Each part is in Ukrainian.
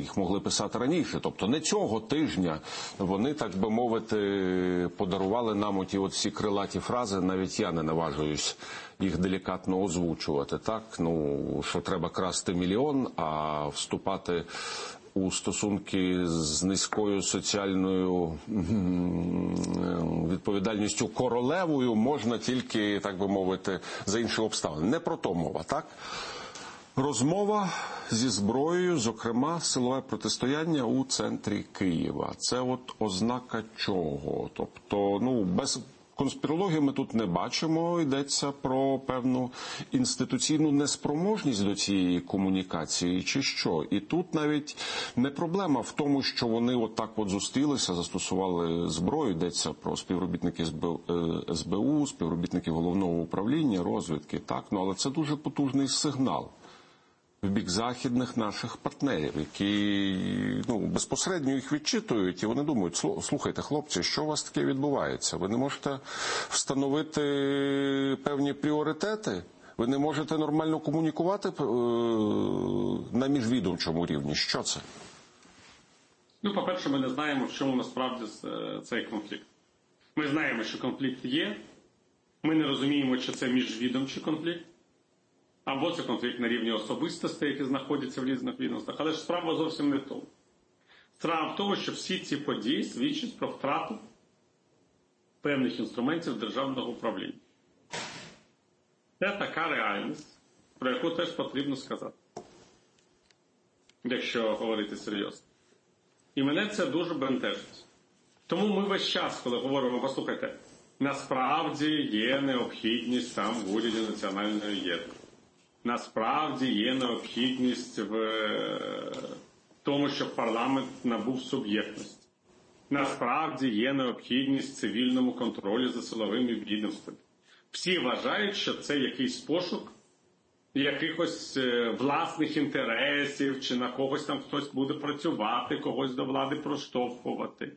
їх могли писати раніше. Тобто не цього тижня вони, так би мовити, подарували нам оті от всі крилаті фрази, навіть я не наважуюсь їх делікатно озвучувати. Так, що треба красти мільйон, а вступати у стосунки з низькою соціальною відповідальністю королевою можна тільки, так би мовити, за інші обставини. Не про то мова, так? Розмова зі зброєю, зокрема, силове протистояння у центрі Києва. Це от ознака чого? Тобто, без конспірології ми тут не бачимо, йдеться про певну інституційну неспроможність до цієї комунікації, чи що. І тут навіть не проблема в тому, що вони отак от зустрілися, застосували зброю, йдеться про співробітників СБУ, співробітників головного управління, розвідки, так, але це дуже потужний сигнал в бік західних наших партнерів, які безпосередньо їх відчитують, і вони думають: слухайте, хлопці, що у вас таке відбувається? Ви не можете встановити певні пріоритети? Ви не можете нормально комунікувати на міжвідомчому рівні? Що це? По-перше, ми не знаємо, в чому насправді цей конфлікт. Ми знаємо, що конфлікт є, ми не розуміємо, чи це міжвідомчий конфлікт, або це конфлікт на рівні особистостей, які знаходяться в різних відомствах. Але ж справа зовсім не в тому. Справа в тому, що всі ці події свідчать про втрату певних інструментів державного управління. Це така реальність, про яку теж потрібно сказати, якщо говорити серйозно. І мене це дуже бентежить. Тому ми весь час, коли говоримо: послухайте, насправді є необхідність там в уряді національної єдності. Насправді є необхідність в тому, щоб парламент набув суб'єктності. Насправді є необхідність в цивільному контролі за силовими відомствами. Всі вважають, що це якийсь пошук якихось власних інтересів, чи на когось там хтось буде працювати, когось до влади проштовхувати.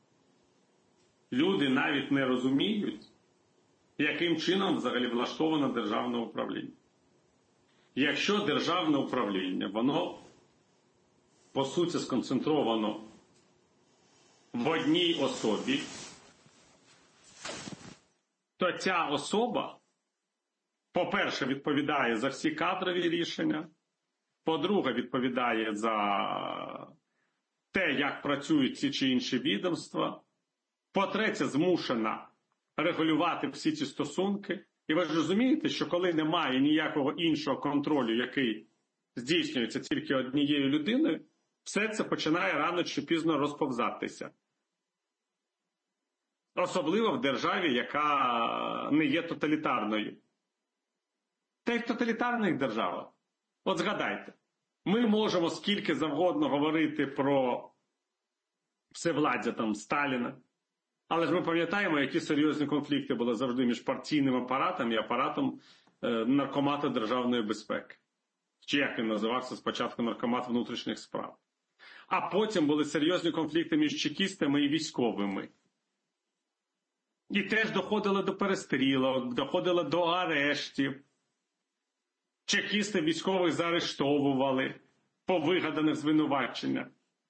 Люди навіть не розуміють, яким чином взагалі влаштоване державне управління. Якщо державне управління, воно, по суті, сконцентровано в одній особі, то ця особа, по-перше, відповідає за всі кадрові рішення, по-друге, відповідає за те, як працюють ці чи інші відомства, по-третє, змушена регулювати всі ці стосунки. І ви ж розумієте, що коли немає ніякого іншого контролю, який здійснюється тільки однією людиною, все це починає рано чи пізно розповзатися. Особливо в державі, яка не є тоталітарною. Та й в тоталітарних державах. От згадайте, ми можемо скільки завгодно говорити про всевладдя там Сталіна, але ж ми пам'ятаємо, які серйозні конфлікти були завжди між партійним апаратом і апаратом Наркомату державної безпеки. Чи як він називався спочатку, Наркомат внутрішніх справ. А потім були серйозні конфлікти між чекістами і військовими. І теж доходило до перестрілок, доходило до арештів. Чекісти військових заарештовували по вигаданих звинуваченнях.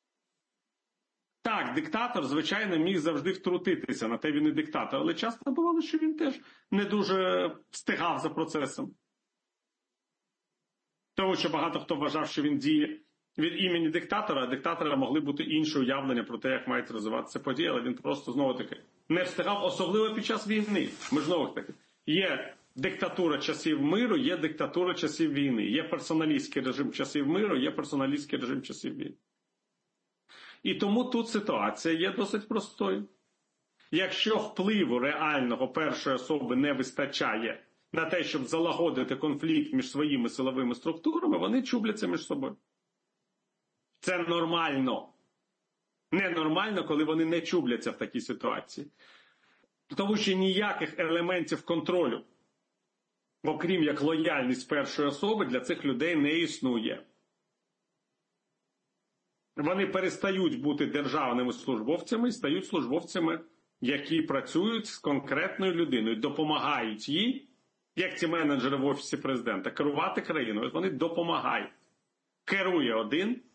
Так, диктатор, звичайно, міг завжди втрутитися, на те він і диктатор, але часто бувало, що він теж не дуже встигав за процесом. Тому що багато хто вважав, що він діє від імені диктатора, а диктатора могли бути інші уявлення про те, як мають розвиватися події, але він просто, знову-таки, не встигав, особливо під час війни. Ми знову-таки, є диктатура часів миру, є диктатура часів війни. Є персоналістський режим часів миру, є персоналістський режим часів війни. І тому тут ситуація є досить простою. Якщо впливу реального першої особи не вистачає на те, щоб залагодити конфлікт між своїми силовими структурами, вони чубляться між собою. Це нормально. Ненормально, коли вони не чубляться в такій ситуації. Тому що ніяких елементів контролю, окрім як лояльність першої особи, для цих людей не існує. Вони перестають бути державними службовцями і стають службовцями, які працюють з конкретною людиною, допомагають їй, як ці менеджери в Офісі Президента, керувати країною. Вони допомагають. Керує один,